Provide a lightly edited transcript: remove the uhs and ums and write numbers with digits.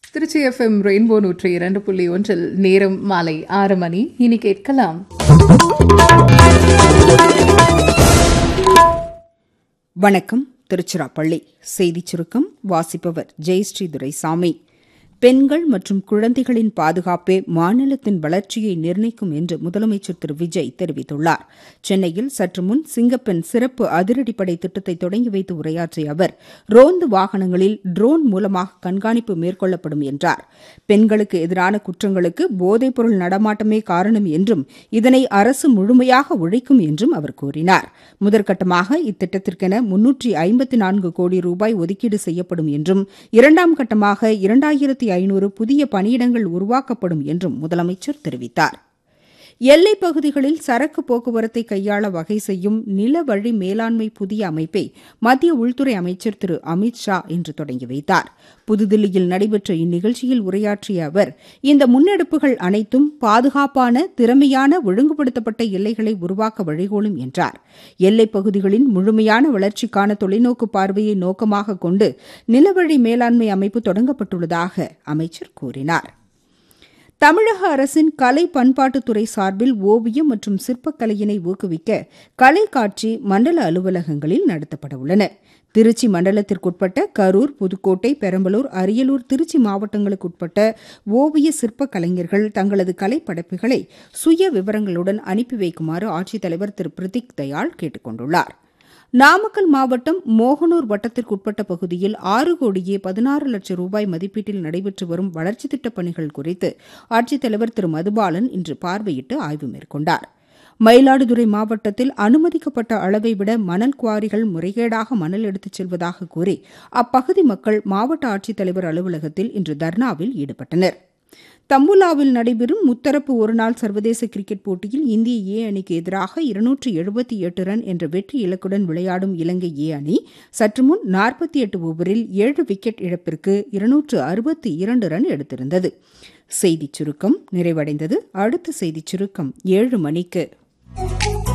Trichy FM rainbow 102.1 நேரம் மாலை 6 மணி. இனி கேட்கலாம் வணக்கம். திருச்சிராப்பள்ளி செய்திச் சுருக்கம் வாசிப்பவர் ஜெயஸ்ரீ துரைசாமி. பெண்கள் மற்றும் குழந்தைகளின் பாதுகாப்பே மாநிலத்தின் வளர்ச்சியை நிர்ணயிக்கும் என்று முதலமைச்சர் திரு விஜய் தெரிவித்துள்ளார். சென்னையில் சற்று முன் சிங்கப்பெண் சிறப்பு அதிரடிப்படை திட்டத்தை தொடங்கி வைத்து உரையாற்றிய அவர், ரோந்து வாகனங்களில் ட்ரோன் மூலமாக கண்காணிப்பு மேற்கொள்ளப்படும் என்றார். பெண்களுக்கு எதிரான குற்றங்களுக்கு போதைப்பொருள் நடமாட்டமே காரணம் என்றும் இதனை அரசு முழுமையாக ஒழிக்கும் என்றும் அவர் கூறினார். முதற்கட்டமாக இத்திட்டத்திற்கென 354 கோடி ரூபாய் ஒதுக்கீடு செய்யப்படும் என்றும், இரண்டாம் கட்டமாக 2500 புதிய பணியிடங்கள் உருவாக்கப்படும் என்றும் முதலமைச்சர் தெரிவித்தார். எல்லைப் பகுதிகளில் சரக்கு போக்குவரத்தை கையாள வகை செய்யும் நிலவழி மேலாண்மை புதிய அமைப்பை மத்திய உள்துறை அமைச்சர் திரு அமித் ஷா இன்று தொடங்கி வைத்தார். புதுதில்லியில் நடைபெற்ற இந்நிகழ்ச்சியில் உரையாற்றிய அவர், இந்த முன்னெடுப்புகள் அனைத்தும் பாதுகாப்பான, திறமையான, ஒழுங்குபடுத்தப்பட்ட எல்லைகளை உருவாக்க வழிகோலும் என்றார். எல்லைப் பகுதிகளின் முழுமையான வளர்ச்சிக்கான தொலைநோக்கு பார்வையை நோக்கமாக கொண்டு நிலவழி மேலாண்மை அமைப்பு தொடங்கப்பட்டுள்ளதாக அமைச்சர் கூறினார். தமிழக அரசின் கலை பண்பாட்டுத்துறை சார்பில் ஓவியம் மற்றும் சிற்பக்கலையினை ஊக்குவிக்க கலை காட்சி மண்டல அலுவலகங்களில் நடத்தப்பட உள்ளன. திருச்சி மண்டலத்திற்குட்பட்ட கரூர், புதுக்கோட்டை, பெரம்பலூர், அரியலூர், திருச்சி மாவட்டங்களுக்குட்பட்ட ஓவிய சிற்ப கலைஞர்கள் தங்களது கலைப்படைப்புகளை சுய விவரங்களுடன் அனுப்பி வைக்குமாறு ஆட்சித்தலைவர் திரு பிரதீக் தயாள் கேட்டுக் கொண்டுள்ளார். நாமக்கல் மாவட்டம் மோகனூர் வட்டத்திற்குட்பட்ட பகுதியில் 6 கோடியே 16 லட்சம் ரூபாய் மதிப்பீட்டில் நடைபெற்று வரும் வளர்ச்சித் திட்டப் பணிகள் குறித்து ஆட்சித்தலைவர் திரு மதுபாலன் இன்று பார்வையிட்டு ஆய்வு மேற்கொண்டார். மயிலாடுதுறை மாவட்டத்தில் அனுமதிக்கப்பட்ட அளவை விட மணல் குவாரிகள் முறைகேடாக மணல் எடுத்துச் செல்வதாக கூறி அப்பகுதி மக்கள் மாவட்ட ஆட்சித்தலைவர் அலுவலகத்தில் இன்று தர்ணாவில் ஈடுபட்டனர். தம்புலாவில் நடைபெறும் முத்தரப்பு ஒருநாள் சர்வதேச கிரிக்கெட் போட்டியில் இந்திய ஏ அணிக்கு எதிராக 278 ரன் என்ற வெற்றி இலக்குடன் விளையாடும் இலங்கை ஏ அணி சற்று முன் 48 ஓவரில் 7 விக்கெட் இழப்பிற்கு 262 ரன் எடுத்திருந்தது. செய்திச் சுருக்கம் நிறைவடைந்தது. அடுத்த செய்திச் சுருக்கம் 7 மணிக்கு.